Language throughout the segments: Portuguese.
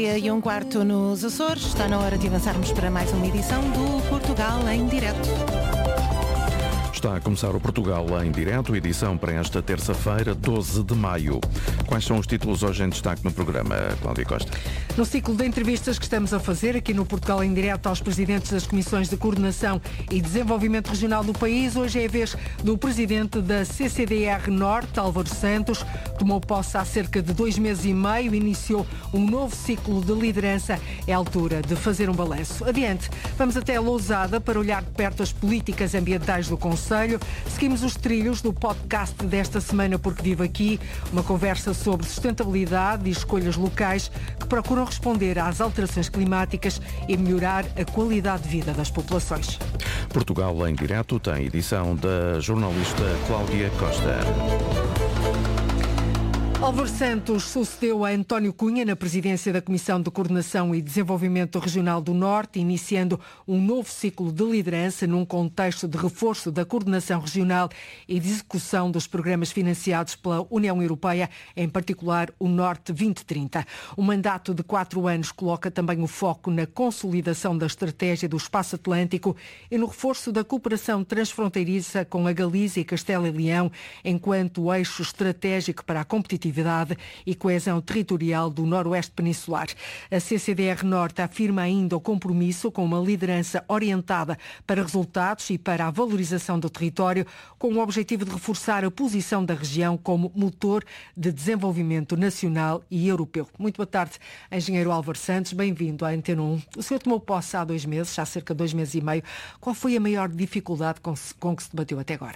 E um quarto nos Açores. Está na hora de avançarmos para mais uma edição do Portugal em Direto. Está a começar o Portugal em Direto, edição para esta terça-feira, 12 de maio. Quais são os títulos hoje em destaque no programa, Cláudia Costa? No ciclo de entrevistas que estamos a fazer aqui no Portugal em Direto aos presidentes das Comissões de Coordenação e Desenvolvimento Regional do país, hoje é a vez do presidente da CCDR Norte, Álvaro Santos. Tomou posse há cerca de 2 meses e meio, iniciou um novo ciclo de liderança. É a altura de fazer um balanço. Adiante, vamos até Lousada para olhar de perto as políticas ambientais do Conselho. Seguimos os trilhos do podcast desta semana Porque Vivo Aqui, uma conversa sobre sustentabilidade e escolhas locais que procuram responder às alterações climáticas e melhorar a qualidade de vida das populações. Portugal em Direto tem edição da jornalista Cláudia Costa. Álvaro Santos sucedeu a António Cunha na presidência da Comissão de Coordenação e Desenvolvimento Regional do Norte, iniciando um novo ciclo de liderança num contexto de reforço da coordenação regional e de execução dos programas financiados pela União Europeia, em particular o Norte 2030. O mandato de 4 anos coloca também o foco na consolidação da estratégia do Espaço Atlântico e no reforço da cooperação transfronteiriça com a Galiza e Castela e Leão, enquanto eixo estratégico para a competitividade e coesão territorial do Noroeste Peninsular. A CCDR Norte afirma ainda o compromisso com uma liderança orientada para resultados e para a valorização do território, com o objetivo de reforçar a posição da região como motor de desenvolvimento nacional e europeu. Muito boa tarde, engenheiro Álvaro Santos, bem-vindo à Antena 1. O senhor tomou posse há 2 meses, há cerca de 2 meses e meio. Qual foi a maior dificuldade com que se debateu até agora?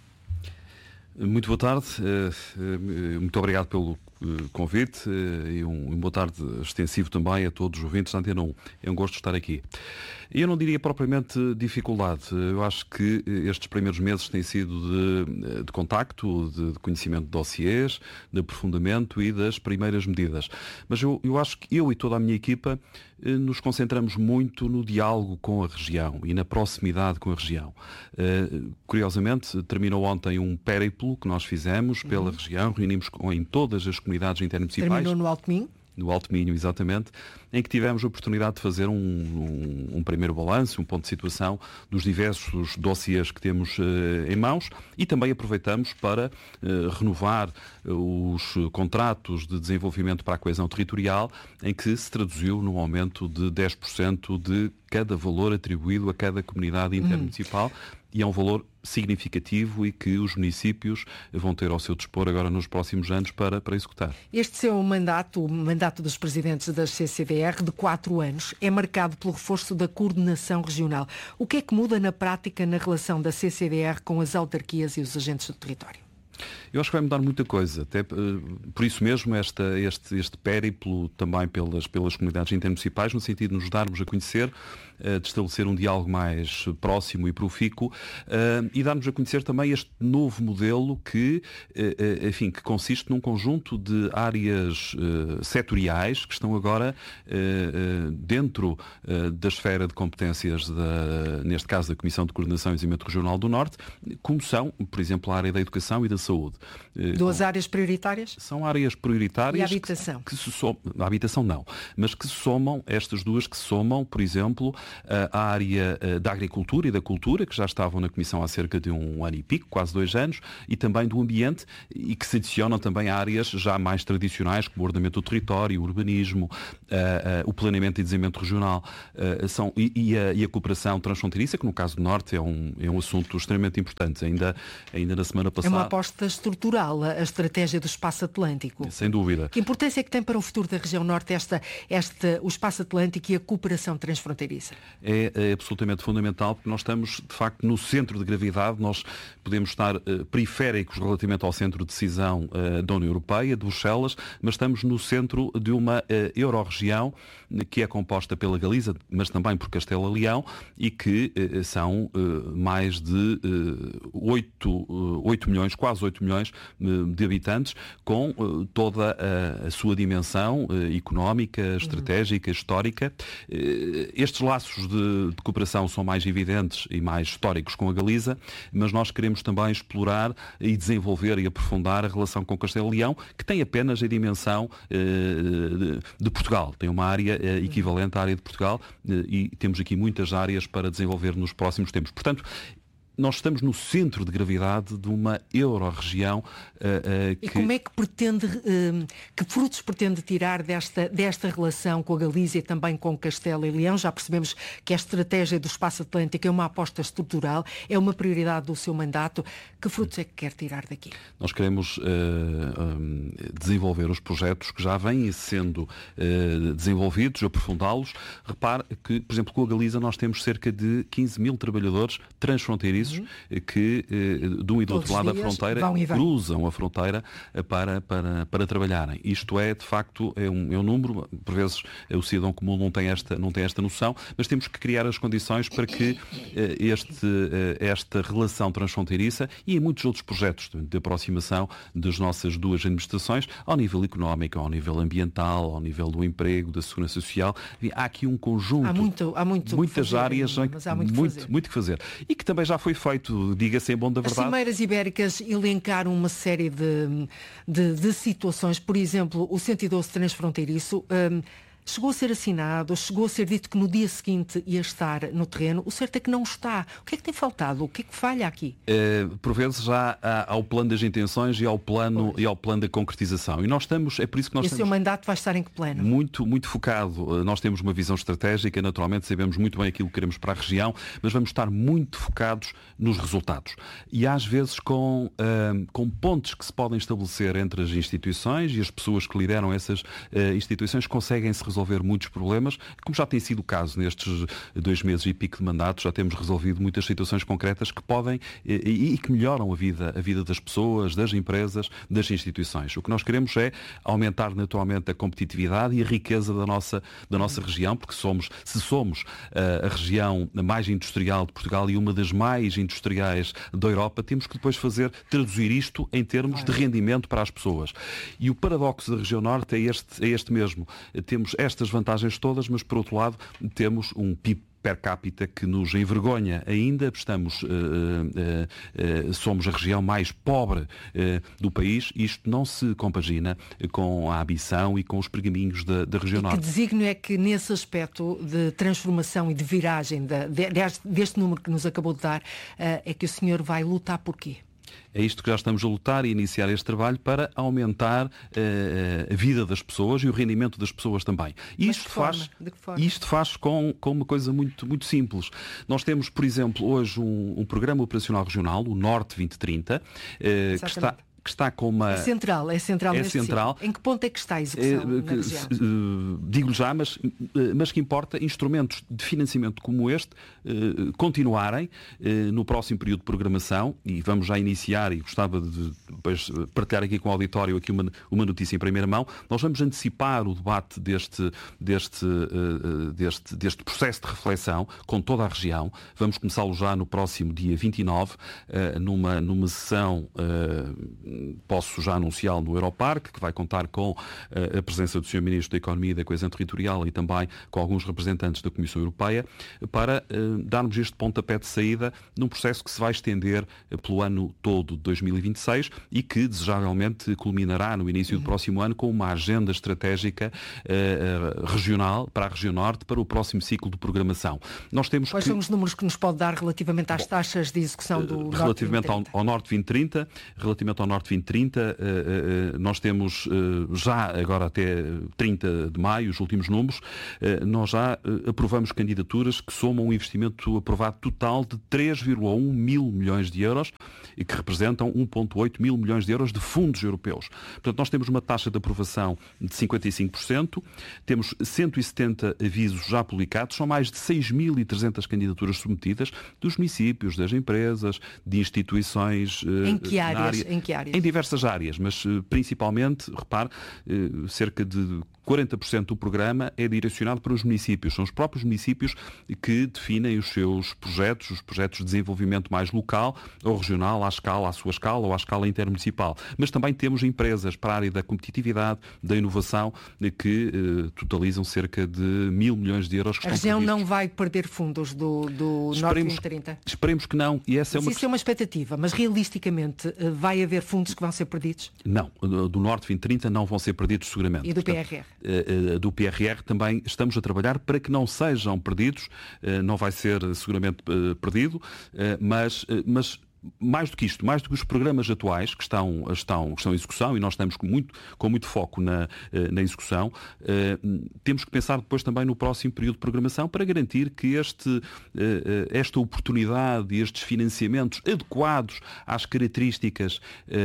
Muito boa tarde, muito obrigado pelo convite e um boa tarde extensivo também a todos os ouvintes da Antena 1. É um gosto estar aqui. Eu não diria propriamente dificuldade. Eu acho que estes primeiros meses têm sido de contacto, de conhecimento de dossiês, de aprofundamento e das primeiras medidas. Mas eu acho que eu e toda a minha equipa nos concentramos muito no diálogo com a região e na proximidade com a região. Curiosamente, terminou ontem um périplo que nós fizemos pela região, reunimos em todas as comunidades intermunicipais. Terminou no Alto Minho? No Alto Minho, exatamente, em que tivemos a oportunidade de fazer um primeiro balanço, um ponto de situação dos diversos dossiês que temos em mãos e também aproveitamos para renovar os contratos de desenvolvimento para a coesão territorial, em que se traduziu num aumento de 10% de cada valor atribuído a cada comunidade intermunicipal. E é um valor significativo e que os municípios vão ter ao seu dispor agora nos próximos anos para executar. Este seu mandato, o mandato dos presidentes das CCDR, de 4 anos, é marcado pelo reforço da coordenação regional. O que é que muda na prática na relação da CCDR com as autarquias e os agentes do território? Eu acho que vai mudar muita coisa, até por isso mesmo este périplo também pelas comunidades intermunicipais, no sentido de nos darmos a conhecer, de estabelecer um diálogo mais próximo e profícuo e darmos a conhecer também este novo modelo que consiste num conjunto de áreas setoriais que estão agora dentro da esfera de competências, neste caso da Comissão de Coordenação e Desenvolvimento Regional do Norte, como são, por exemplo, a área da educação e da saúde. 2 áreas prioritárias? São áreas prioritárias. E a habitação? A habitação não, mas que se somam, estas duas que se somam, por exemplo, a área da agricultura e da cultura, que já estavam na Comissão há cerca de 1 ano e pico, quase 2 anos, e também do ambiente, e que se adicionam também a áreas já mais tradicionais, como o ordenamento do território, o urbanismo, o planeamento e desenvolvimento regional, e a cooperação transfronteiriça, que no caso do Norte é um assunto extremamente importante. Ainda na semana passada... É uma aposta estrutural, a estratégia do Espaço Atlântico. Sem dúvida. Que importância é que tem para o futuro da região Norte o Espaço Atlântico e a cooperação transfronteiriça? É absolutamente fundamental, porque nós estamos, de facto, no centro de gravidade. Nós podemos estar periféricos relativamente ao centro de decisão da União Europeia, de Bruxelas, mas estamos no centro de uma euro-região que é composta pela Galiza, mas também por Castela e Leão, e que são mais de 8 milhões, quase 8 milhões de habitantes, com toda a sua dimensão económica, estratégica, histórica. Estes laços de cooperação são mais evidentes e mais históricos com a Galiza, mas nós queremos também explorar e desenvolver e aprofundar a relação com Castelo e Leão, que tem apenas a dimensão de Portugal. Tem uma área equivalente à área de Portugal e temos aqui muitas áreas para desenvolver nos próximos tempos. Portanto, nós estamos no centro de gravidade de uma euro-região E como é que pretende, que frutos pretende tirar desta relação com a Galiza e também com Castelo e Leão? Já percebemos que a estratégia do Espaço Atlântico é uma aposta estrutural, é uma prioridade do seu mandato. Que frutos é que quer tirar daqui? Nós queremos desenvolver os projetos que já vêm sendo desenvolvidos, aprofundá-los. Repare que, por exemplo, com a Galiza nós temos cerca de 15 mil trabalhadores transfronteiriços que de um e do outro lado da fronteira cruzam a fronteira para trabalharem. Isto é, de facto, é um número, por vezes o cidadão comum não tem esta noção, mas temos que criar as condições para que esta relação transfronteiriça e em muitos outros projetos de aproximação das nossas duas administrações, ao nível económico, ao nível ambiental, ao nível do emprego, da segurança social, há aqui um conjunto, há muitas fazer, áreas, mas há muito que fazer. E que também já foi feito, diga-se em bom da verdade. As Cimeiras Ibéricas elencaram uma série de situações, por exemplo, o 112 transfronteiriço, chegou a ser assinado, chegou a ser dito que no dia seguinte ia estar no terreno. O certo é que não está. O que é que tem faltado? O que é que falha aqui? Por vezes já há o plano das intenções e ao plano da concretização. E nós estamos, é por isso que nós estamos... E o seu mandato vai estar em que plano? Muito focado. Nós temos uma visão estratégica, naturalmente sabemos muito bem aquilo que queremos para a região, mas vamos estar muito focados nos resultados. E às vezes com pontes que se podem estabelecer entre as instituições e as pessoas que lideram essas instituições conseguem-se resolver muitos problemas, como já tem sido o caso nestes 2 meses e pico de mandato. Já temos resolvido muitas situações concretas que podem e que melhoram a vida das pessoas, das empresas, das instituições. O que nós queremos é aumentar naturalmente a competitividade e a riqueza da nossa região, porque se somos a região mais industrial de Portugal e uma das mais industriais da Europa, temos que depois traduzir isto em termos de rendimento para as pessoas. E o paradoxo da região norte é este mesmo. Temos estas vantagens todas, mas por outro lado temos um PIB per capita que nos envergonha ainda. Somos a região mais pobre do país. Isto não se compagina com a ambição e com os pergaminhos da região norte. Que desígnio é que nesse aspecto de transformação e de viragem deste número que nos acabou de dar, é que o senhor vai lutar por quê? É isto que já estamos a lutar e iniciar este trabalho para aumentar a vida das pessoas e o rendimento das pessoas também. E isto faz com uma coisa muito simples. Nós temos, por exemplo, hoje um programa operacional regional, o Norte 2030, que está com uma... É central. Em que ponto é que está a execução na região? Digo-lhe já, mas que importa instrumentos de financiamento como este continuarem no próximo período de programação, e vamos já iniciar, e gostava de depois partilhar aqui com o auditório aqui uma notícia em primeira mão. Nós vamos antecipar o debate deste processo de reflexão com toda a região. Vamos começá-lo já no próximo dia 29, numa sessão... Posso já anunciá-lo no Europarque, que vai contar com a presença do Sr. Ministro da Economia e da Coesão Territorial e também com alguns representantes da Comissão Europeia, para darmos este pontapé de saída num processo que se vai estender pelo ano todo de 2026 e que, desejavelmente, culminará no início do próximo ano com uma agenda estratégica regional para a região norte para o próximo ciclo de programação. Quais são os números que nos pode dar relativamente às taxas de execução do relativamente ao Norte 2030? Relativamente ao Norte 2030, nós temos já agora até 30 de maio, os últimos números, nós já aprovamos candidaturas que somam um investimento aprovado total de 3,1 mil milhões de euros e que representam 1,8 mil milhões de euros de fundos europeus. Portanto, nós temos uma taxa de aprovação de 55%, temos 170 avisos já publicados, são mais de 6.300 candidaturas submetidas dos municípios, das empresas, de instituições. Em que áreas? áreas? Em diversas áreas, mas principalmente, repare, cerca de 40% do programa é direcionado para os municípios. São os próprios municípios que definem os seus projetos, os projetos de desenvolvimento mais local ou regional, à sua escala ou à escala intermunicipal. Mas também temos empresas para a área da competitividade, da inovação, que totalizam cerca de 1.000 milhões de euros. A região não vai perder fundos do Norte 2030? Esperemos que não. E essa isso é uma expectativa, mas realisticamente vai haver fundos que vão ser perdidos? Não. Do Norte 2030 não vão ser perdidos seguramente. E do PRR? Do PRR também estamos a trabalhar para que não sejam perdidos, não vai ser seguramente perdido, mas mais do que isto, mais do que os programas atuais que estão em execução, e nós estamos com muito foco na execução, temos que pensar depois também no próximo período de programação para garantir que esta oportunidade e estes financiamentos adequados às características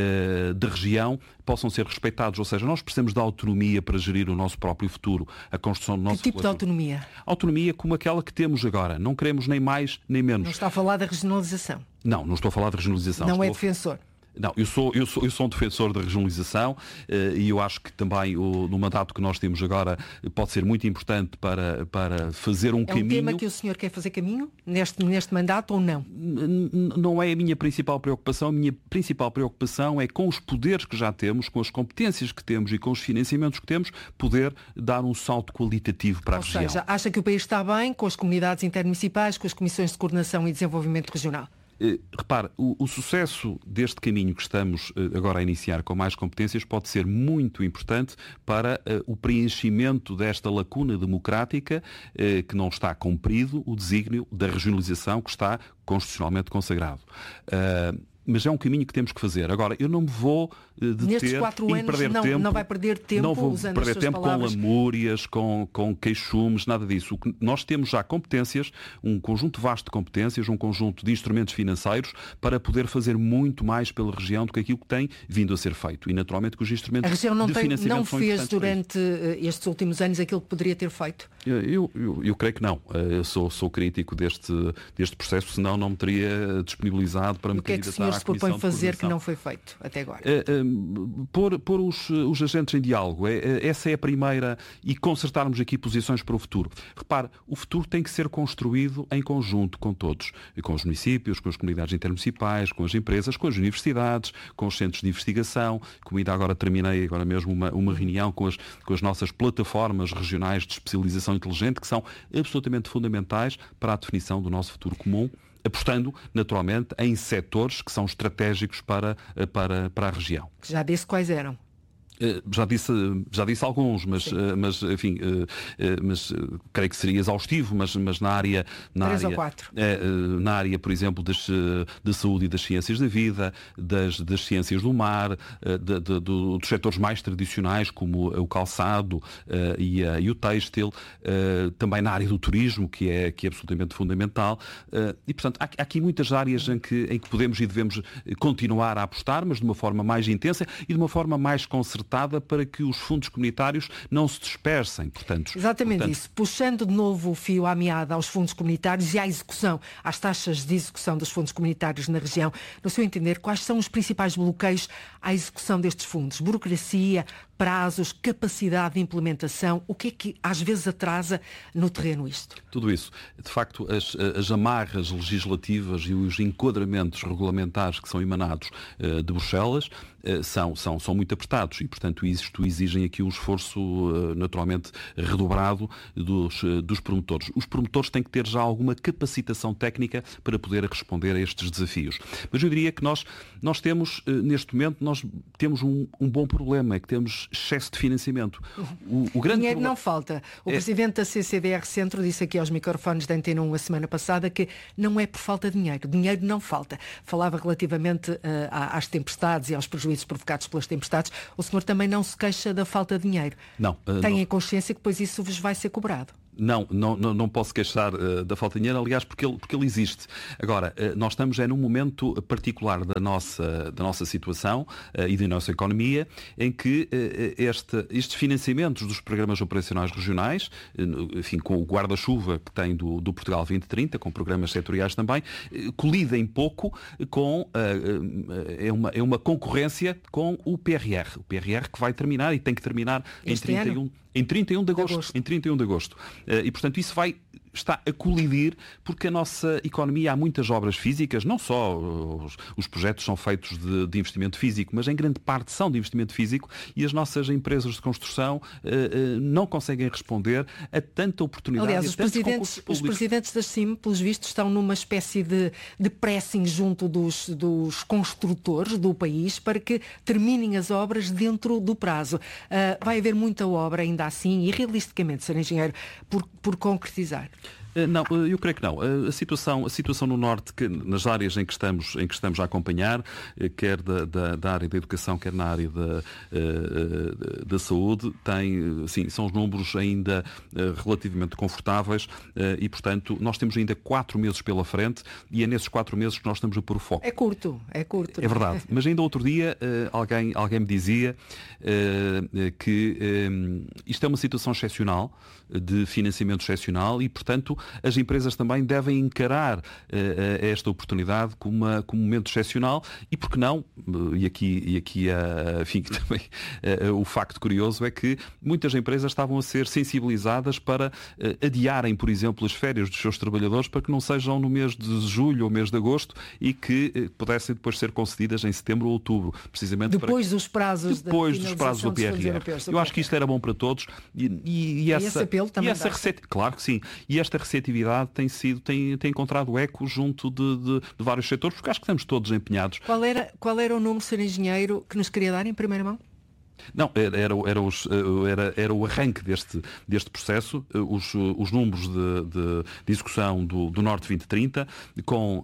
da região possam ser respeitados. Ou seja, nós precisamos de autonomia para gerir o nosso próprio futuro, a construção do nosso Que tipo de autonomia? Autonomia como aquela que temos agora. Não queremos nem mais nem menos. Não está a falar da regionalização? Não estou a falar de regionalização. Não é defensor? Não, eu sou um defensor da regionalização e eu acho que também no mandato que nós temos agora pode ser muito importante para fazer um caminho. É um tema que o senhor quer fazer caminho neste mandato ou não? Não é a minha principal preocupação. A minha principal preocupação é com os poderes que já temos, com as competências que temos e com os financiamentos que temos, poder dar um salto qualitativo para a região. Ou seja, acha que o país está bem com as comunidades intermunicipais, com as comissões de coordenação e desenvolvimento regional? Repare, o sucesso deste caminho que estamos agora a iniciar com mais competências pode ser muito importante para o preenchimento desta lacuna democrática que não está cumprido, o desígnio da regionalização que está constitucionalmente consagrado. Mas é um caminho que temos que fazer. Agora, eu não me vou deter nestes 4 anos perder tempo. Não vai perder tempo não vou usando perder as suas tempo palavras. com lamúrias, com queixumes, nada disso. Nós temos já competências, um conjunto vasto de competências, um conjunto de instrumentos financeiros para poder fazer muito mais pela região do que aquilo que tem vindo a ser feito. E naturalmente que os instrumentos de financiamento não fez durante estes últimos anos aquilo que poderia ter feito? Eu creio que não. Eu sou crítico deste processo, senão não me teria disponibilizado para me candidatar à Comissão de se propõe fazer que Coordenação. não foi feito até agora? Pôr os agentes em diálogo. Essa é a primeira, e concertarmos aqui posições para o futuro. Repare, o futuro tem que ser construído em conjunto com todos. Com os municípios, com as comunidades intermunicipais, com as empresas, com as universidades, com os centros de investigação. Como ainda agora terminei agora mesmo uma reunião com as nossas plataformas regionais de especialização inteligente, que são absolutamente fundamentais para a definição do nosso futuro comum, apostando, naturalmente, em setores que são estratégicos para a região. Já disse quais eram? Já disse alguns, mas enfim, mas creio que seria exaustivo, mas na área 3 ou 4. Na área, por exemplo, da saúde e das ciências da vida, das ciências do mar, dos setores mais tradicionais como o calçado e o têxtil, também na área do turismo, que é absolutamente fundamental, e portanto há aqui muitas áreas em que podemos e devemos continuar a apostar, mas de uma forma mais intensa e de uma forma mais concertada, para que os fundos comunitários não se dispersem. Exatamente isso. Puxando de novo o fio à meada aos fundos comunitários e à execução, às taxas de execução dos fundos comunitários na região, no seu entender, quais são os principais bloqueios à execução destes fundos? Burocracia, prazos, capacidade de implementação? O que é que às vezes atrasa no terreno isto? Tudo isso. De facto, as amarras legislativas e os enquadramentos regulamentares que são emanados de Bruxelas são muito apertados e, portanto, isto exigem aqui um esforço naturalmente redobrado dos promotores. Os promotores têm que ter já alguma capacitação técnica para poder responder a estes desafios. Mas eu diria que nós temos, neste momento, um bom problema, é que temos excesso de financiamento. O grande dinheiro problema... não falta. O presidente da CCDR Centro disse aqui aos microfones da Antena 1 a semana passada que não é por falta de dinheiro. Dinheiro não falta. Falava relativamente às tempestades e aos prejuízos provocados pelas tempestades. O senhor também não se queixa da falta de dinheiro? Não. Tem em consciência que depois isso vos vai ser cobrado? Não posso queixar da falta de dinheiro, aliás, porque ele existe. Agora, nós estamos num momento particular da nossa situação e da nossa economia, em que estes financiamentos dos programas operacionais regionais, enfim, com o guarda-chuva que tem do Portugal 2030, com programas setoriais também, colidem pouco com uma concorrência com o PRR. O PRR que vai terminar e tem que terminar em 31 de agosto. E, portanto, isso está a colidir porque a nossa economia há muitas obras físicas, não só os projetos são feitos de investimento físico, mas em grande parte são de investimento físico e as nossas empresas de construção não conseguem responder a tanta oportunidade. Aliás, os presidentes das CIM, pelos vistos, estão numa espécie de pressing junto dos construtores do país para que terminem as obras dentro do prazo. Vai haver muita obra ainda assim e realisticamente, Sr. Engenheiro, por concretizar? Não, eu creio que não. A situação no Norte, nas áreas em que estamos a acompanhar, quer da área da educação, quer na área da saúde, são os números ainda relativamente confortáveis e, portanto, nós temos ainda 4 meses pela frente e é nesses 4 meses que nós estamos a pôr o foco. É curto. É verdade. Mas ainda outro dia alguém me dizia que isto é uma situação excepcional, de financiamento excepcional e, portanto, as empresas também devem encarar esta oportunidade como um momento excepcional e, por que não, e aqui enfim, também o facto curioso é que muitas empresas estavam a ser sensibilizadas para adiarem, por exemplo, as férias dos seus trabalhadores para que não sejam no mês de julho ou mês de agosto e que pudessem depois ser concedidas em setembro ou outubro, precisamente depois dos prazos do PRR. Eu acho que isto era bom para todos e esse apelo também claro que sim. E esta receptividade tem encontrado eco junto de vários setores, porque acho que estamos todos empenhados. Qual era o número, Sr. Engenheiro, que nos queria dar em primeira mão? Não, era o arranque deste processo, os números de execução do Norte 2030, com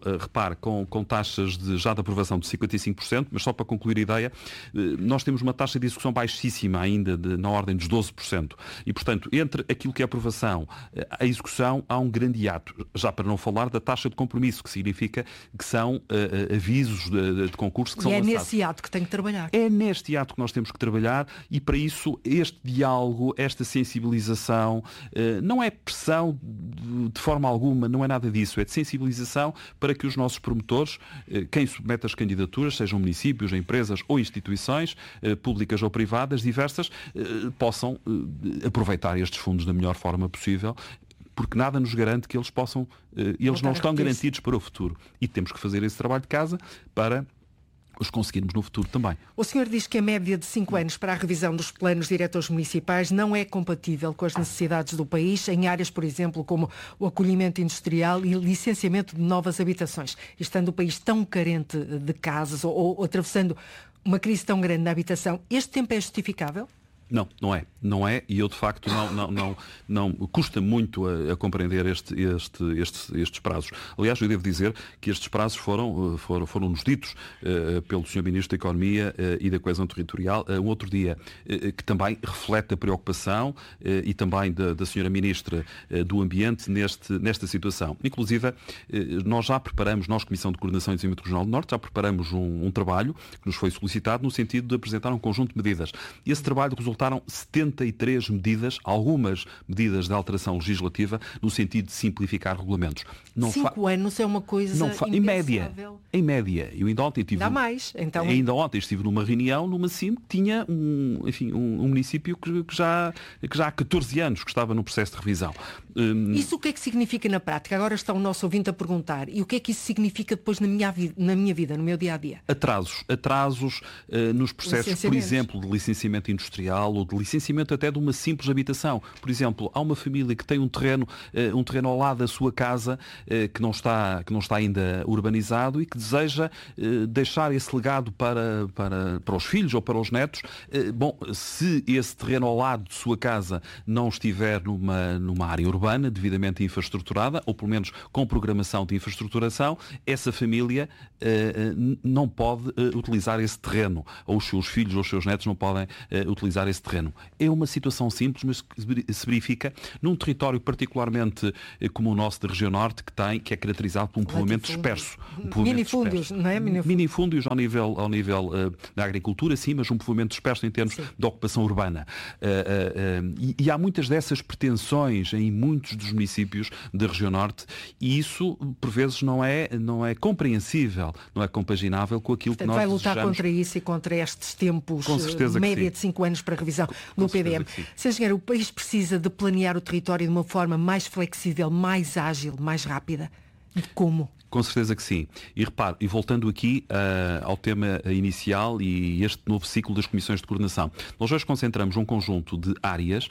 taxas já de aprovação de 55%, mas só para concluir a ideia, nós temos uma taxa de execução baixíssima ainda, na ordem dos 12%. E, portanto, entre aquilo que é a aprovação, a execução, há um grande hiato. Já para não falar da taxa de compromisso, que significa que são avisos de concurso que são lançados. E é nesse hiato que tem que trabalhar. É neste hiato que nós temos que trabalhar. E para isso este diálogo, esta sensibilização, não é pressão de forma alguma, não é nada disso, é de sensibilização para que os nossos promotores, quem submete as candidaturas, sejam municípios, empresas ou instituições, públicas ou privadas, diversas, possam aproveitar estes fundos da melhor forma possível, porque nada nos garante que eles possam, eles não estão garantidos para o futuro. E temos que fazer esse trabalho de casa para os conseguirmos no futuro também. O senhor diz que a média de 5 anos para a revisão dos planos diretores municipais não é compatível com as necessidades do país em áreas, por exemplo, como o acolhimento industrial e o licenciamento de novas habitações. Estando o país tão carente de casas ou atravessando uma crise tão grande na habitação, este tempo é justificável? Não é, e eu de facto não custa muito a compreender estes prazos. Aliás, eu devo dizer que estes prazos foram-nos ditos pelo Sr. Ministro da Economia e da Coesão Territorial um outro dia, que também reflete a preocupação e também da Sra. Ministra do Ambiente nesta situação. Inclusive, nós Comissão de Coordenação e Desenvolvimento Regional do Norte, já preparamos um trabalho que nos foi solicitado no sentido de apresentar um conjunto de medidas. E esse trabalho resultaram 73 medidas, algumas medidas de alteração legislativa no sentido de simplificar regulamentos. 5 anos é uma coisa impensável. Em média. Eu ainda ontem estive numa reunião numa CIM que tinha um município que já há 14 anos que estava no processo de revisão. Isso o que é que significa na prática? Agora está o nosso ouvinte a perguntar. E o que é que isso significa depois na minha vida, no meu dia-a-dia? Atrasos nos processos, por exemplo, de licenciamento industrial ou de licenciamento até de uma simples habitação. Por exemplo, há uma família que tem um terreno ao lado da sua casa que não está ainda urbanizado e que deseja deixar esse legado para os filhos ou para os netos. Se esse terreno ao lado de sua casa não estiver numa área urbana devidamente infraestruturada, ou pelo menos com programação de infraestruturação, essa família não pode utilizar esse terreno, ou os seus filhos ou os seus netos não podem utilizar esse esse terreno. É uma situação simples, mas que se verifica num território particularmente como o nosso da região norte, que é caracterizado por um povoamento disperso. Minifúndios, não é? Minifúndios ao nível da agricultura, sim, mas um povoamento disperso em termos de ocupação urbana. E há muitas dessas pretensões em muitos dos municípios da região norte, e isso, por vezes, não é compreensível, não é compaginável com aquilo que nós vai lutar desejamos. contra isso e contra estes tempos, média de 5 anos para revisão do PDM. Sr. Engenheiro, o país precisa de planear o território de uma forma mais flexível, mais ágil, mais rápida. E como? Com certeza que sim. E repare, e voltando aqui ao tema inicial e este novo ciclo das comissões de coordenação, nós hoje concentramos um conjunto de áreas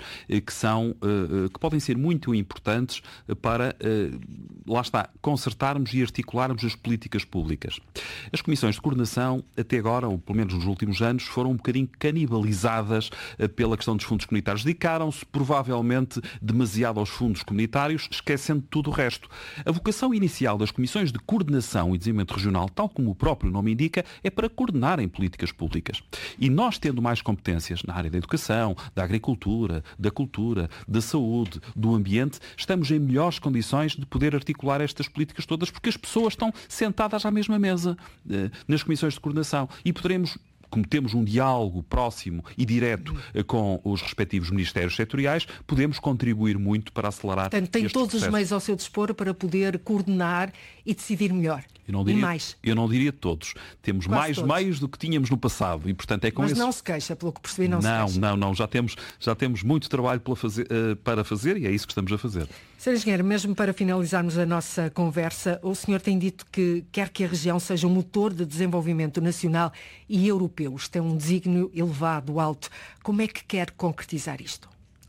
que podem ser muito importantes para, lá está, concertarmos e articularmos as políticas públicas. As comissões de coordenação, até agora, ou pelo menos nos últimos anos, foram um bocadinho canibalizadas pela questão dos fundos comunitários. Dedicaram-se, provavelmente, demasiado aos fundos comunitários, esquecendo tudo o resto. A vocação inicial das comissões de coordenação e desenvolvimento regional, tal como o próprio nome indica, é para coordenarem políticas públicas. E nós, tendo mais competências na área da educação, da agricultura, da cultura, da saúde, do ambiente, estamos em melhores condições de poder articular estas políticas todas, porque as pessoas estão sentadas à mesma mesa nas comissões de coordenação e poderemos, como temos um diálogo próximo e direto com os respectivos ministérios setoriais, podemos contribuir muito para acelerar. Portanto, tem todos os meios ao seu dispor para poder coordenar e decidir melhor. Eu não diria todos. Temos Quase mais todos. meios do que tínhamos no passado e, portanto, é com Mas não se queixa, pelo que percebi, não se queixa. Não. Já temos muito trabalho para fazer e é isso que estamos a fazer. Sr. Engenheiro, mesmo para finalizarmos a nossa conversa, o senhor tem dito que quer que a região seja um motor de desenvolvimento nacional e europeu. Isto é um desígnio elevado, alto. Como é que quer concretizar isto?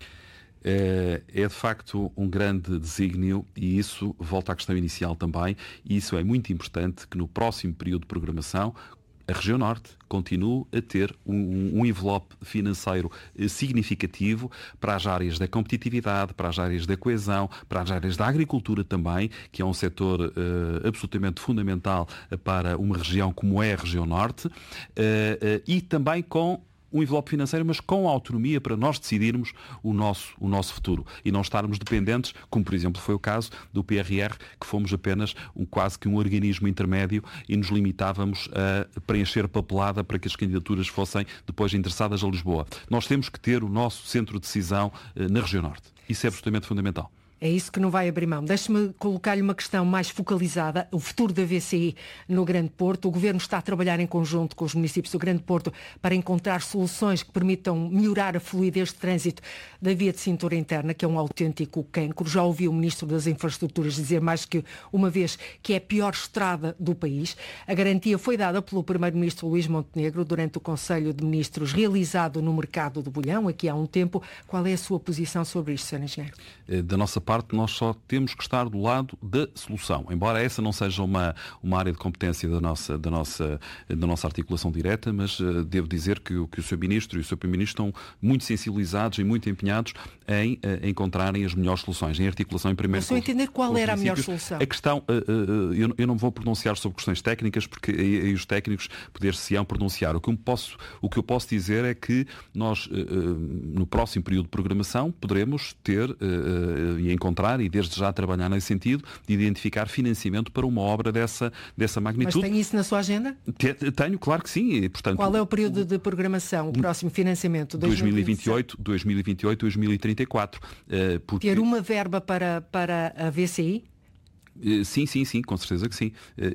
É de facto um grande desígnio e isso volta à questão inicial também, e isso é muito importante que no próximo período de programação a região norte continue a ter um envelope financeiro significativo para as áreas da competitividade, para as áreas da coesão, para as áreas da agricultura também, que é um setor absolutamente fundamental para uma região como é a região norte, e também com um envelope financeiro, mas com autonomia para nós decidirmos o nosso futuro e não estarmos dependentes, como por exemplo foi o caso do PRR, que fomos apenas quase que um organismo intermédio e nos limitávamos a preencher papelada para que as candidaturas fossem depois endereçadas a Lisboa. Nós temos que ter o nosso centro de decisão na região norte. Isso é absolutamente fundamental. É isso que não vai abrir mão. Deixe-me colocar-lhe uma questão mais focalizada. O futuro da VCI no Grande Porto. O Governo está a trabalhar em conjunto com os municípios do Grande Porto para encontrar soluções que permitam melhorar a fluidez de trânsito da via de cintura interna, que é um autêntico cancro. Já ouvi o Ministro das Infraestruturas dizer mais que uma vez que é a pior estrada do país. A garantia foi dada pelo Primeiro-Ministro Luís Montenegro durante o Conselho de Ministros realizado no Mercado do Bolhão, aqui há um tempo. Qual é a sua posição sobre isto, Sr. Engenheiro? Da nossa parte, nós só temos que estar do lado da solução. Embora essa não seja uma área de competência da nossa articulação direta, mas devo dizer que o Sr. Ministro e o Sr. Primeiro-Ministro estão muito sensibilizados e muito empenhados em encontrarem as melhores soluções, em articulação em primeiro lugar. Entender qual era a melhor solução. A questão, eu não vou pronunciar sobre questões técnicas, porque aí os técnicos poder-se-ão pronunciar. O que eu posso dizer é que nós, no próximo período de programação, poderemos ter e encontrar, e desde já trabalhar nesse sentido, de identificar financiamento para uma obra dessa magnitude. Mas tem isso na sua agenda? Tenho, claro que sim. E, portanto, qual é o período de programação, o próximo financiamento? 2028, 2034. Ter uma verba para a VCI? Sim, com certeza que sim.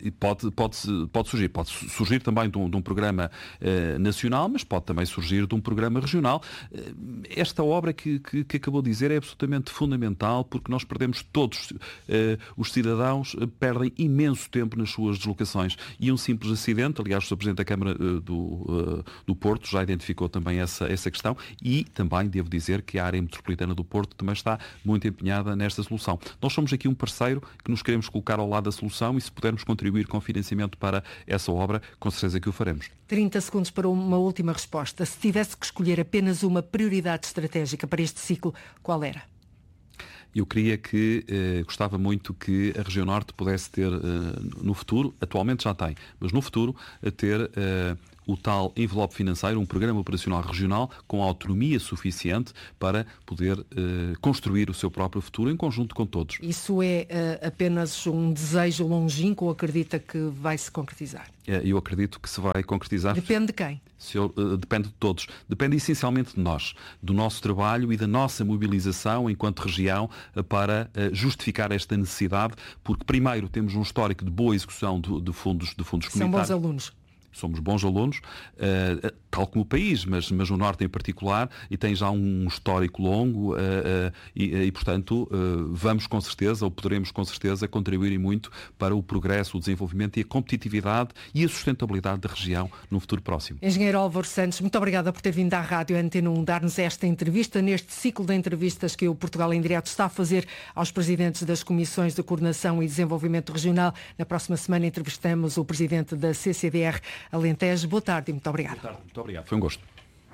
Pode surgir também de um programa nacional, mas pode também surgir de um programa regional. Esta obra que acabou de dizer é absolutamente fundamental, porque nós perdemos todos, os cidadãos perdem imenso tempo nas suas deslocações, e um simples acidente, aliás o Sr. Presidente da Câmara do Porto já identificou também essa questão, e também devo dizer que a área metropolitana do Porto também está muito empenhada nesta solução. Nós somos aqui um parceiro que nos queremos colocar ao lado da solução, e se pudermos contribuir com financiamento para essa obra, com certeza que o faremos. 30 segundos para uma última resposta. Se tivesse que escolher apenas uma prioridade estratégica para este ciclo, qual era? Eu queria gostava muito que a região norte pudesse ter no futuro, atualmente já tem, mas no futuro ter o tal envelope financeiro, um programa operacional regional com autonomia suficiente para poder construir o seu próprio futuro em conjunto com todos. Isso é apenas um desejo longínquo ou acredita que vai se concretizar? Eu acredito que se vai concretizar. Depende de quem? Depende de todos. Depende essencialmente de nós, do nosso trabalho e da nossa mobilização enquanto região para justificar esta necessidade, porque primeiro temos um histórico de boa execução de fundos comunitários. São bons alunos. Somos bons alunos, tal como o país, mas o Norte em particular, e tem já um histórico longo e portanto, vamos com certeza, ou poderemos com certeza, contribuir muito para o progresso, o desenvolvimento e a competitividade e a sustentabilidade da região no futuro próximo. Engenheiro Álvaro Santos, muito obrigada por ter vindo à Rádio Antena 1 dar-nos esta entrevista, neste ciclo de entrevistas que o Portugal em Direto está a fazer aos presidentes das Comissões de Coordenação e Desenvolvimento Regional. Na próxima semana entrevistamos o presidente da CCDR, Alentejo. Boa tarde e muito obrigada. Boa tarde, muito obrigado. Foi um gosto.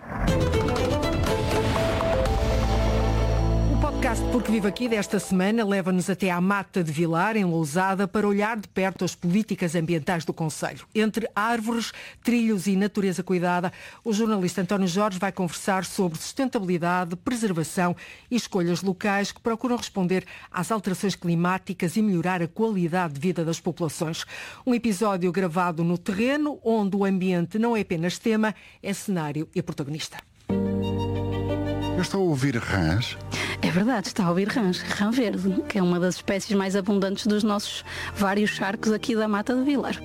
O podcast Porque Vivo Aqui desta semana leva-nos até à Mata de Vilar, em Lousada, para olhar de perto as políticas ambientais do concelho. Entre árvores, trilhos e natureza cuidada, o jornalista António Jorge vai conversar sobre sustentabilidade, preservação e escolhas locais que procuram responder às alterações climáticas e melhorar a qualidade de vida das populações. Um episódio gravado no terreno, onde o ambiente não é apenas tema, é cenário e protagonista. Eu estou a ouvir rãs. É verdade, está a ouvir rãs, rã verde, que é uma das espécies mais abundantes dos nossos vários charcos aqui da Mata de Vilar.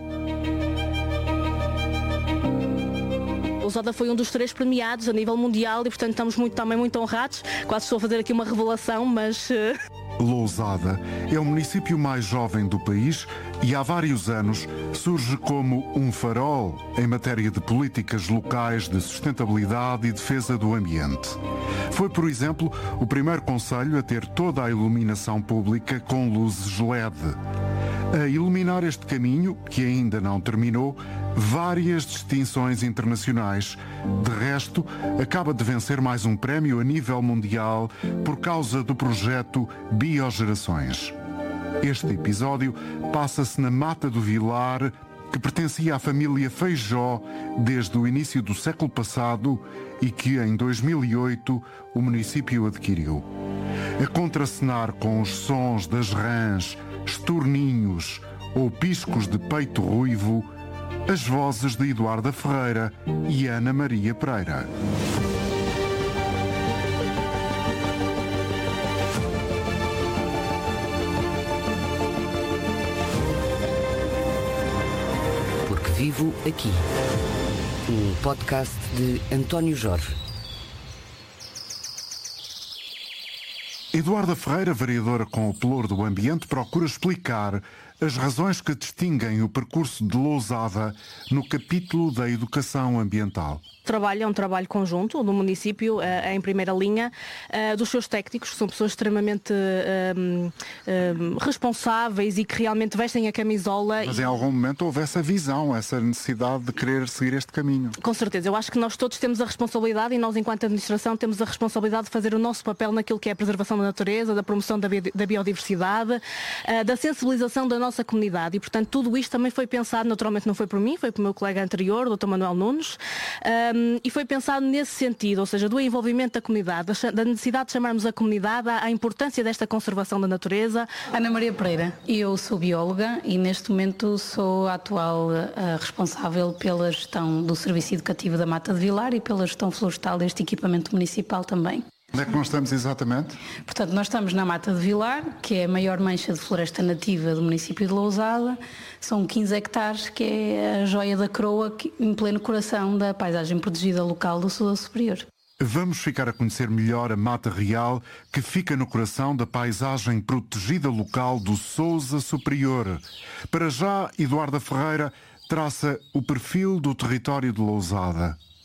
Lousada foi um dos 3 premiados a nível mundial e, portanto, estamos também muito honrados. Quase estou a fazer aqui uma revelação, mas... Lousada é o município mais jovem do país e há vários anos surge como um farol em matéria de políticas locais de sustentabilidade e defesa do ambiente. Foi, por exemplo, o primeiro concelho a ter toda a iluminação pública com luzes LED. A iluminar este caminho, que ainda não terminou, várias distinções internacionais. De resto, acaba de vencer mais um prémio a nível mundial por causa do projeto Biogerações. Este episódio passa-se na Mata do Vilar, que pertencia à família Feijó desde o início do século passado e que em 2008 o município adquiriu. A contracenar com os sons das rãs, estorninhos ou piscos de peito ruivo, as vozes de Eduarda Ferreira e Ana Maria Pereira. Porque Vivo Aqui. Um podcast de António Jorge. Eduarda Ferreira, vereadora com o pelour do ambiente, procura explicar as razões que distinguem o percurso de Lousada no capítulo da educação ambiental. É um trabalho conjunto do município em primeira linha, dos seus técnicos, que são pessoas extremamente responsáveis e que realmente vestem a camisola. Mas em algum momento houve essa visão, essa necessidade de querer seguir este caminho. Com certeza, eu acho que nós todos temos a responsabilidade e nós enquanto administração temos a responsabilidade de fazer o nosso papel naquilo que é a preservação da natureza, da promoção da biodiversidade, da sensibilização da nossa comunidade e portanto tudo isto também foi pensado, naturalmente não foi por mim, foi pelo meu colega anterior, o Dr. Manuel Nunes, e foi pensado nesse sentido, ou seja, do envolvimento da comunidade, da necessidade de chamarmos a comunidade à importância desta conservação da natureza. Ana Maria Pereira, eu sou bióloga e neste momento sou a atual responsável pela gestão do Serviço Educativo da Mata de Vilar e pela gestão florestal deste equipamento municipal também. Onde é que nós estamos exatamente? Portanto, nós estamos na Mata de Vilar, que é a maior mancha de floresta nativa do município de Lousada. São 15 hectares, que é a joia da coroa, em pleno coração da paisagem protegida local do Sul Superior. Vamos ficar a conhecer melhor a Mata Real, que fica no coração da paisagem protegida local do Sousa Superior. Para já, Eduarda Ferreira traça o perfil do território de Lousada.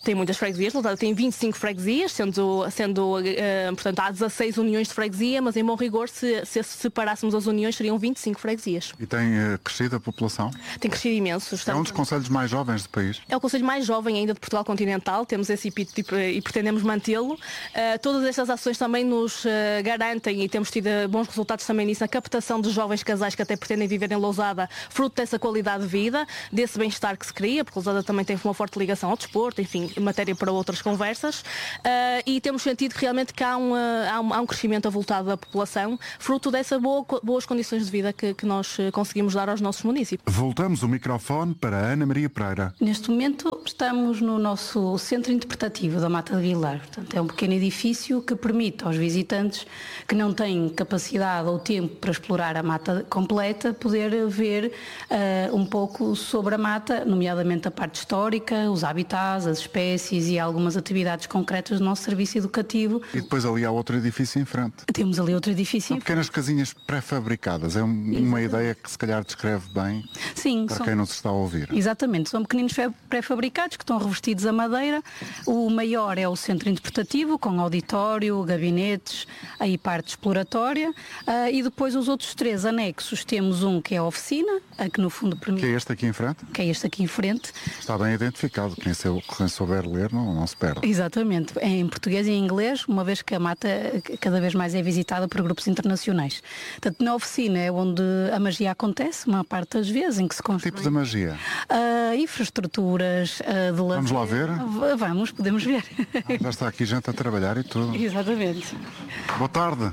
Tem muitas freguesias, Lousada tem 25 freguesias, portanto há 16 uniões de freguesia, mas em bom rigor, se separássemos as uniões, seriam 25 freguesias. E tem crescido a população? Tem crescido imenso. É um dos concelhos mais jovens do país? É o concelho mais jovem ainda de Portugal continental, temos esse epíteto e pretendemos mantê-lo. Todas estas ações também nos garantem, e temos tido bons resultados também nisso, na captação de jovens casais que até pretendem viver em Lousada, fruto dessa qualidade de vida, desse bem-estar que se cria, porque Lousada também tem uma forte ligação ao desporto, enfim, matéria para outras conversas, e temos sentido que realmente que há um crescimento avultado da população, fruto dessas boas condições de vida que nós conseguimos dar aos nossos municípios. Voltamos o microfone para a Ana Maria Pereira. Neste momento estamos no nosso centro interpretativo da Mata de Vilar. Portanto, é um pequeno edifício que permite aos visitantes que não têm capacidade ou tempo para explorar a mata completa, poder ver um pouco sobre a mata, nomeadamente a parte histórica, os habitats, as espécies e algumas atividades concretas do nosso serviço educativo. E depois ali há outro edifício em frente. Temos ali outro edifício. São pequenas casinhas pré-fabricadas. É uma ideia que se calhar descreve bem. Sim, para quem não se está a ouvir. Exatamente, são pequeninos pré-fabricados que estão revestidos a madeira. O maior é o centro interpretativo, com auditório, gabinetes, aí parte exploratória, e depois os outros 3 anexos. Temos um que é a oficina, que no fundo permite... Que é este aqui em frente? Que é este aqui em frente. Está bem identificado, quem souber ler não se perde. Exatamente, em português e em inglês, uma vez que a mata cada vez mais é visitada por grupos internacionais. Portanto, na oficina é onde a magia acontece, uma parte das vezes, em que se constrói... Que tipo de magia? Infraestruturas de lazer. Vamos lá ver? Vamos, podemos ver. Já está aqui gente a trabalhar e tudo. Exatamente. Boa tarde.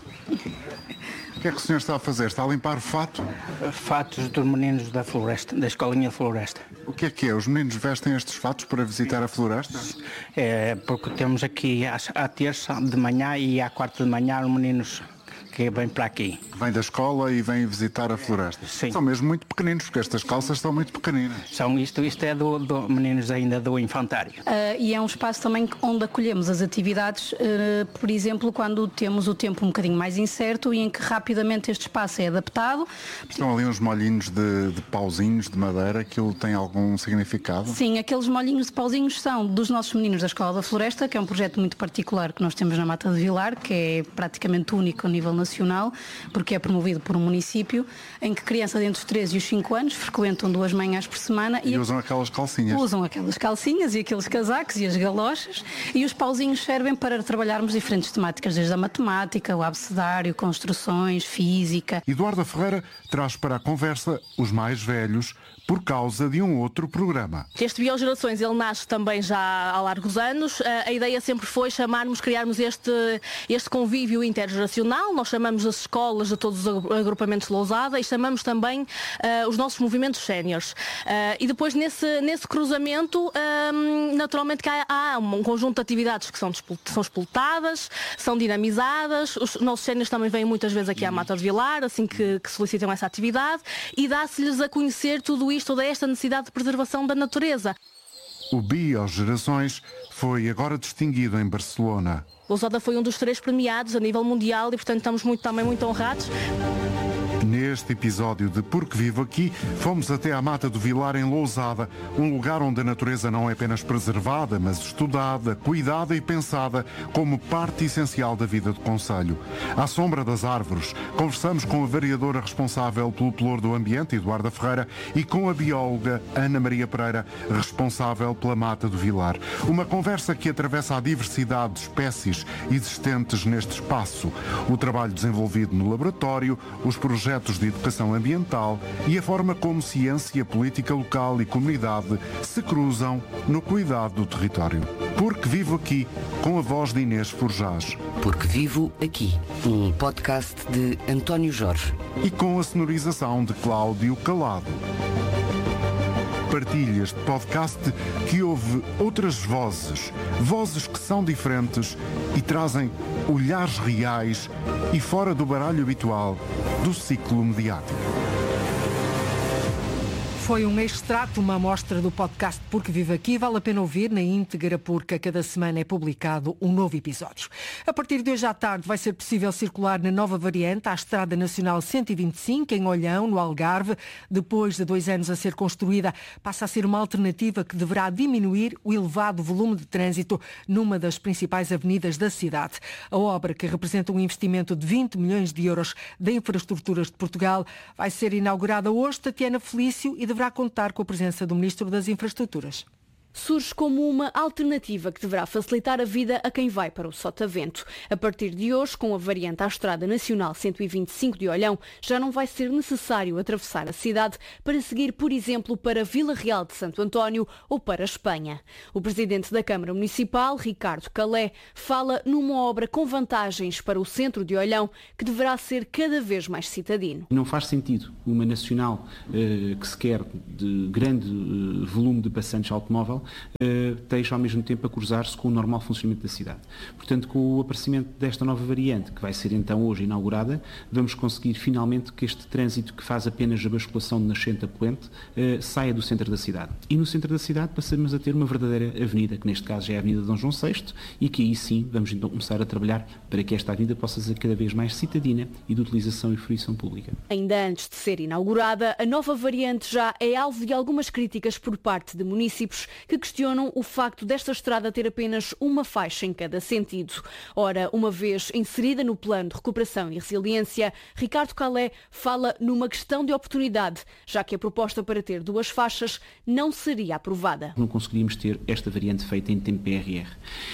O que é que o senhor está a fazer? Está a limpar o fato? Fatos dos meninos da floresta, da escolinha floresta. O que é? Os meninos vestem estes fatos para visitar a floresta? É, porque temos aqui à terça de manhã e à quarta de manhã os meninos que vêm para aqui. Vêm da escola e vêm visitar a floresta? Sim. São mesmo muito pequeninos, porque estas calças são muito pequeninas. Isto é do meninos ainda do infantário. E é um espaço também onde acolhemos as atividades, por exemplo, quando temos o tempo um bocadinho mais incerto e em que rapidamente este espaço é adaptado. Estão ali uns molhinhos de pauzinhos de madeira, aquilo tem algum significado? Sim, aqueles molhinhos de pauzinhos são dos nossos meninos da Escola da Floresta, que é um projeto muito particular que nós temos na Mata de Vilar, que é praticamente único a nível nacional, porque é promovido por um município em que crianças entre os 3 e os 5 anos frequentam 2 manhãs por semana e usam aquelas calcinhas. Usam aquelas calcinhas e aqueles casacos e as galochas, e os pauzinhos servem para trabalharmos diferentes temáticas, desde a matemática, o abecedário, construções, física. Eduarda Ferreira traz para a conversa os mais velhos por causa de um outro programa. Este Biogerações, ele nasce também já há largos anos. A ideia sempre foi criarmos este convívio intergeracional. Nós chamamos as escolas de todos os agrupamentos de Lousada e chamamos também os nossos movimentos séniores. E depois nesse cruzamento, naturalmente que há um conjunto de atividades que são explotadas, são dinamizadas. Os nossos séniores também vêm muitas vezes aqui à Mata de Vilar, assim que solicitam essa atividade, e dá-se-lhes a conhecer tudo isto, toda esta necessidade de preservação da natureza. O Biogerações foi agora distinguido em Barcelona. Lousada foi um dos 3 premiados a nível mundial e, portanto, estamos também muito honrados. Neste episódio de Porque Vivo Aqui, fomos até à Mata do Vilar, em Lousada, um lugar onde a natureza não é apenas preservada, mas estudada, cuidada e pensada como parte essencial da vida do concelho. À sombra das árvores, conversamos com a vereadora responsável pelo pelour do ambiente, Eduarda Ferreira, e com a bióloga Ana Maria Pereira, responsável pela Mata do Vilar. Uma conversa que atravessa a diversidade de espécies existentes neste espaço, o trabalho desenvolvido no laboratório, os projetos de educação ambiental e a forma como ciência, política local e comunidade se cruzam no cuidado do território. Porque Vivo Aqui, com a voz de Inês Forjás. Porque Vivo Aqui, um podcast de António Jorge. E com a sonorização de Cláudio Calado. Partilhe este podcast que ouve outras vozes que são diferentes e trazem olhares reais e fora do baralho habitual do ciclo mediático. Foi um extrato, uma amostra do podcast Porque Vive Aqui. Vale a pena ouvir na íntegra porque a cada semana é publicado um novo episódio. A partir de hoje à tarde vai ser possível circular na nova variante à Estrada Nacional 125 em Olhão, no Algarve. Depois de 2 anos a ser construída, passa a ser uma alternativa que deverá diminuir o elevado volume de trânsito numa das principais avenidas da cidade. A obra, que representa um investimento de 20 milhões de euros da Infraestruturas de Portugal, vai ser inaugurada hoje. Tatiana Felício, e deverá contar com a presença do Ministro das Infraestruturas. Surge como uma alternativa que deverá facilitar a vida a quem vai para o Sotavento. A partir de hoje, com a variante à Estrada Nacional 125 de Olhão, já não vai ser necessário atravessar a cidade para seguir, por exemplo, para Vila Real de Santo António ou para Espanha. O Presidente da Câmara Municipal, Ricardo Calé, fala numa obra com vantagens para o centro de Olhão que deverá ser cada vez mais citadino. Não faz sentido uma nacional que se quer de grande volume de passantes automóvel esteja ao mesmo tempo a cruzar-se com o normal funcionamento da cidade. Portanto, com o aparecimento desta nova variante, que vai ser então hoje inaugurada, vamos conseguir finalmente que este trânsito que faz apenas a basculação de nascente a poente saia do centro da cidade. E no centro da cidade passamos a ter uma verdadeira avenida, que neste caso já é a Avenida Dom João VI, e que aí sim vamos então começar a trabalhar para que esta avenida possa ser cada vez mais citadina e de utilização e fruição pública. Ainda antes de ser inaugurada, a nova variante já é alvo de algumas críticas por parte de municípios que questionam o facto desta estrada ter apenas uma faixa em cada sentido. Ora, uma vez inserida no Plano de Recuperação e Resiliência, Ricardo Calé fala numa questão de oportunidade, já que a proposta para ter 2 faixas não seria aprovada. Não conseguiríamos ter esta variante feita em tempo PRR.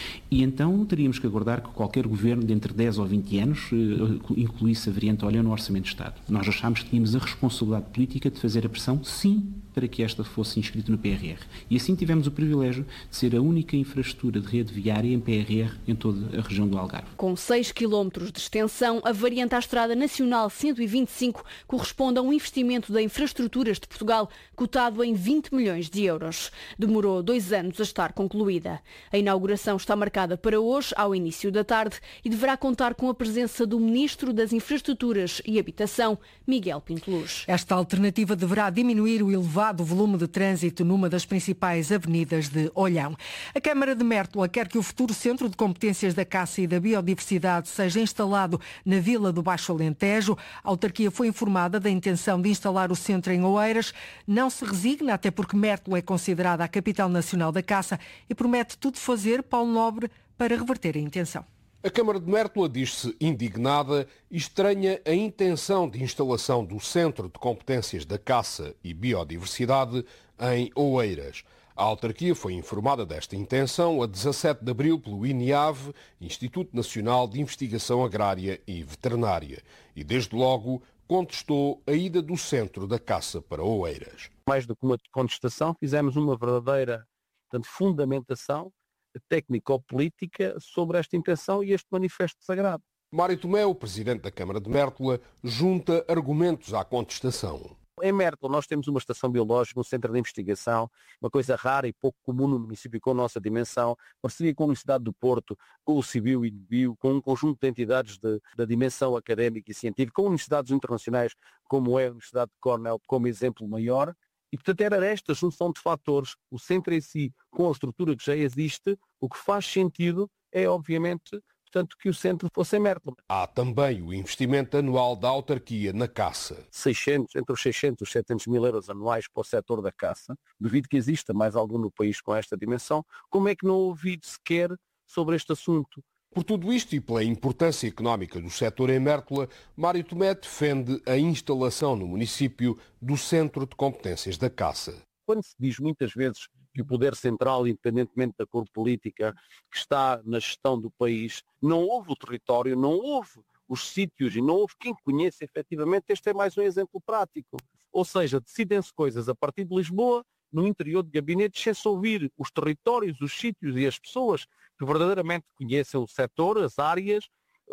E então teríamos que aguardar que qualquer governo de entre 10 ou 20 anos incluísse a variante Olhão no Orçamento de Estado. Nós achámos que tínhamos a responsabilidade política de fazer a pressão, sim, para que esta fosse inscrita no PRR. E assim tivemos o privilégio de ser a única infraestrutura de rede viária em PRR em toda a região do Algarve. Com 6 km de extensão, a variante à Estrada Nacional 125 corresponde a um investimento da Infraestruturas de Portugal cotado em 20 milhões de euros. Demorou 2 anos a estar concluída. A inauguração está marcada para hoje, ao início da tarde, e deverá contar com a presença do Ministro das Infraestruturas e Habitação, Miguel Pinto Luz. Esta alternativa deverá diminuir o elevado volume de trânsito numa das principais avenidas de Olhão. A Câmara de Mértola quer que o futuro Centro de Competências da Caça e da Biodiversidade seja instalado na Vila do Baixo Alentejo. A autarquia foi informada da intenção de instalar o centro em Oeiras. Não se resigna, até porque Mértola é considerada a capital nacional da caça, e promete tudo fazer, Paulo Nobre, para reverter a intenção. A Câmara de Mértola diz-se indignada e estranha a intenção de instalação do Centro de Competências da Caça e Biodiversidade em Oeiras. A autarquia foi informada desta intenção a 17 de abril pelo INIAV, Instituto Nacional de Investigação Agrária e Veterinária, e desde logo contestou a ida do Centro da Caça para Oeiras. Mais do que uma contestação, fizemos uma verdadeira fundamentação técnico-política sobre esta intenção e este manifesto sagrado. Mário Tomé, o presidente da Câmara de Mértola, junta argumentos à contestação. Em Mértola nós temos uma estação biológica, um centro de investigação, uma coisa rara e pouco comum no município com a nossa dimensão, parceria com a Universidade do Porto, com o CIBIO e NUBIO, com um conjunto de entidades da dimensão académica e científica, com universidades internacionais como é a Universidade de Cornell, como exemplo maior. E, portanto, era esta junção de fatores, o centro em si, com a estrutura que já existe, o que faz sentido é, obviamente, portanto, que o centro fosse em Mértola. Há também o investimento anual da autarquia na caça. Entre os 600 e 700 mil euros anuais para o setor da caça. Duvido que exista mais algum no país com esta dimensão. Como é que não ouvi sequer sobre este assunto? Por tudo isto e pela importância económica do setor em Mértola, Mário Tomé defende a instalação no município do Centro de Competências da Caça. Quando se diz muitas vezes que o poder central, independentemente da cor política que está na gestão do país, não houve o território, não houve os sítios e não houve quem conheça efetivamente, este é mais um exemplo prático. Ou seja, decidem-se coisas a partir de Lisboa, no interior de gabinetes, sem se ouvir os territórios, os sítios e as pessoas que verdadeiramente conhecem o setor, as áreas,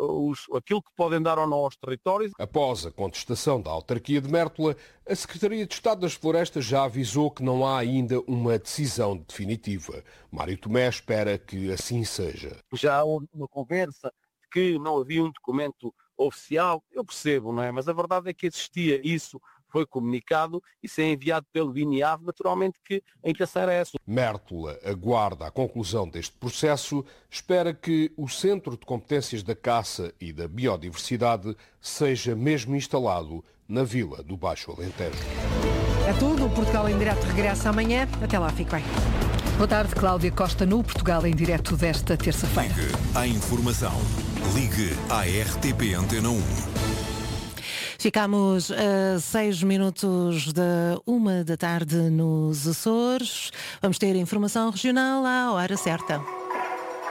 aquilo que podem dar ou não aos territórios. Após a contestação da autarquia de Mértola, a Secretaria de Estado das Florestas já avisou que não há ainda uma decisão definitiva. Mário Tomé espera que assim seja. Já há uma conversa que não havia um documento oficial, eu percebo, não é? Mas a verdade é que existia isso foi comunicado e ser enviado pelo INEAV, naturalmente que a intenção era essa. Mértola aguarda a conclusão deste processo, espera que o Centro de Competências da Caça e da Biodiversidade seja mesmo instalado na Vila do Baixo Alentejo. É tudo, o Portugal em Direto regressa amanhã. Até lá, fique bem. Boa tarde, Cláudia Costa, no Portugal em Direto desta terça-feira. Ligue à informação. Ligue à RTP Antena 1. Ficamos a 6 minutos da 1 da tarde nos Açores. Vamos ter informação regional à hora certa.